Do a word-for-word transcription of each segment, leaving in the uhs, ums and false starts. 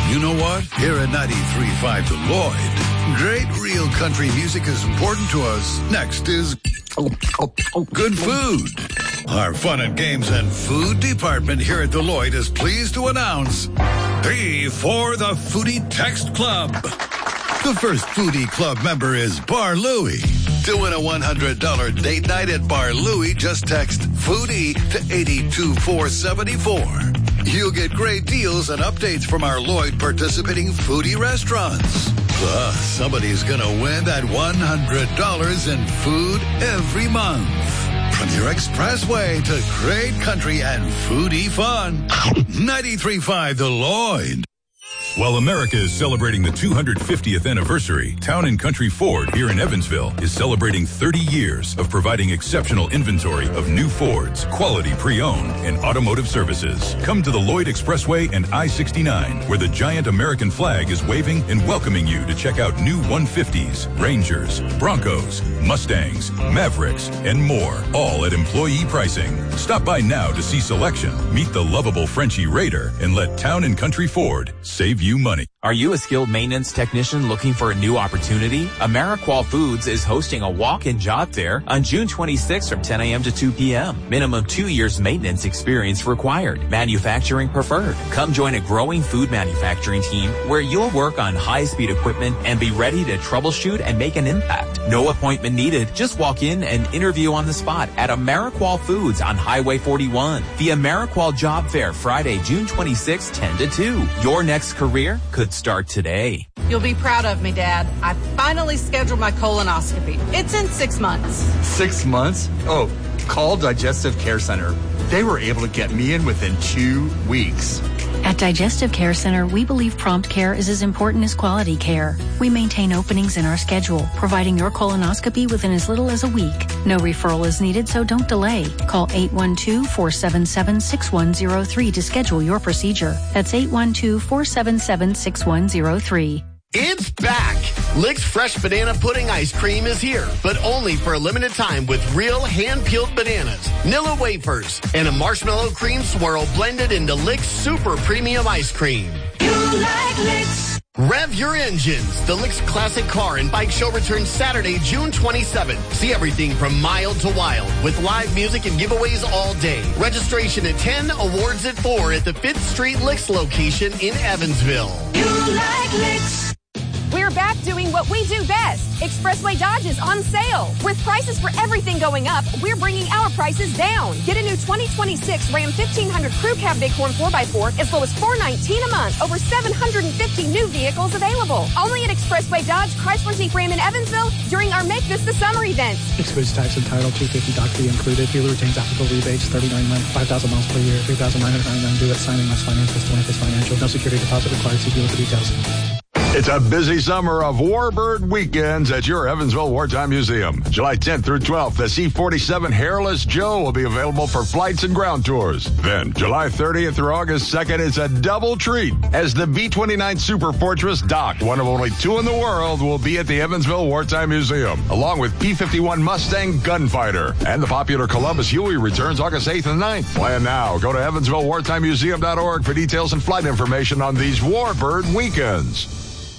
You know what? Here at ninety-three point five The Lloyd, great real country music is important to us. Next is good food. Our fun and games and food department here at The Lloyd is pleased to announce the For the Foodie Text Club. The first Foodie Club member is Bar Louie. To win a one hundred dollars date night at Bar Louie, just text Foodie to eight two four seven four. You'll get great deals and updates from our Lloyd participating foodie restaurants. Plus, somebody's going to win that one hundred dollars in food every month. From your expressway to great country and foodie fun. ninety-three point five The Lloyd. While America is celebrating the two hundred fiftieth anniversary, Town and Country Ford here in Evansville is celebrating thirty years of providing exceptional inventory of new Fords, quality pre-owned, and automotive services. Come to the Lloyd Expressway and I sixty-nine, where the giant American flag is waving and welcoming you to check out new one fifties, Rangers, Broncos, Mustangs, Mavericks, and more, all at employee pricing. Stop by now to see selection, meet the lovable Frenchie Raider, and let Town and Country Ford save you money. Are you a skilled maintenance technician looking for a new opportunity? AmeriQual Foods is hosting a walk-in job fair on June twenty-sixth from ten a.m. to two p.m. Minimum two years maintenance experience required. Manufacturing preferred. Come join a growing food manufacturing team where you'll work on high-speed equipment and be ready to troubleshoot and make an impact. No appointment needed. Just walk in and interview on the spot at AmeriQual Foods on Highway forty-one. The AmeriQual Job Fair, Friday, June twenty-sixth, ten to two. Your next career could start today. You'll be proud of me, Dad. I finally scheduled my colonoscopy. It's in six months. Six months? Oh, call Digestive Care Center. They were able to get me in within two weeks. At Digestive Care Center, we believe prompt care is as important as quality care. We maintain openings in our schedule, providing your colonoscopy within as little as a week. No referral is needed, so don't delay. Call eight one two, four seven seven, six one zero three to schedule your procedure. That's eight one two, four seven seven, six one zero three. It's back! Lick's Fresh Banana Pudding Ice Cream is here, but only for a limited time with real hand-peeled bananas, Nilla wafers, and a marshmallow cream swirl blended into Lick's Super Premium Ice Cream. You like Lick's. Rev your engines. The Lick's Classic Car and Bike Show returns Saturday, June twenty-seventh. See everything from mild to wild with live music and giveaways all day. Registration at ten, awards at four at the fifth Street Lick's location in Evansville. You like Lick's. We're back doing what we do best. Expressway Dodge is on sale. With prices for everything going up, we're bringing our prices down. Get a new twenty twenty-six Ram fifteen hundred Crew Cab Bighorn four by four as low as four hundred nineteen dollars a month. Over seven hundred fifty new vehicles available. Only at Expressway Dodge, Chrysler Jeep Ram in Evansville during our Make This the Summer event. Excludes tax and title, two hundred fifty dollars doc fee included. Dealer retains applicable rebates, thirty-nine months, five thousand miles per year, three thousand nine hundred ninety-nine due at signing less finance, plus twenty days financial. No security deposit required. See dealer for details. It's a busy summer of Warbird weekends at your Evansville Wartime Museum. July tenth through twelfth, the C forty-seven Hairless Joe will be available for flights and ground tours. Then, July thirtieth through August second, it's a double treat as the B twenty-nine Super Fortress Doc, one of only two in the world, will be at the Evansville Wartime Museum, along with P fifty-one Mustang Gunfighter. And the popular Columbus Huey returns August eighth and ninth. Plan now. Go to Evansville Wartime Museum dot org for details and flight information on these Warbird weekends.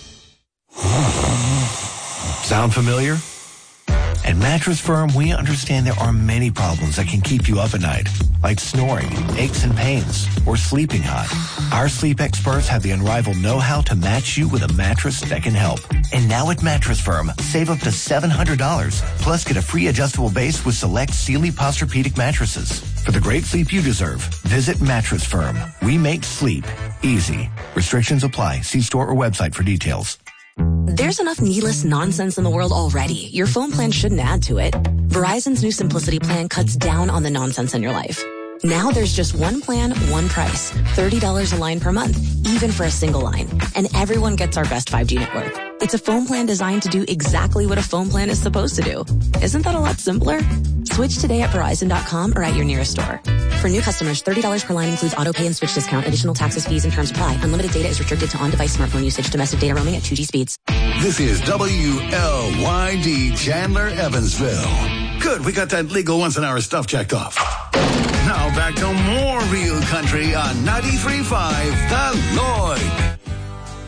Sound familiar? At Mattress Firm, we understand there are many problems that can keep you up at night, like snoring, aches and pains, or sleeping hot. Our sleep experts have the unrivaled know-how to match you with a mattress that can help. And now at Mattress Firm, save up to seven hundred dollars, plus get a free adjustable base with select Sealy Posturepedic mattresses. For the great sleep you deserve, visit Mattress Firm. We make sleep easy. Restrictions apply. See store or website for details. There's enough needless nonsense in the world already. Your phone plan shouldn't add to it. Verizon's new Simplicity plan cuts down on the nonsense in your life. Now there's just one plan, one price. thirty dollars a line per month, even for a single line. And everyone gets our best five G network. It's a phone plan designed to do exactly what a phone plan is supposed to do. Isn't that a lot simpler? Switch today at Verizon dot com or at your nearest store. For new customers, thirty dollars per line includes auto pay and switch discount. Additional taxes, fees, and terms apply. Unlimited data is restricted to on-device smartphone usage. Domestic data roaming at two G speeds. This is W L Y D Chandler, Evansville. Good, we got that legal once-an-hour stuff checked off. Now back to more real country on ninety-three point five The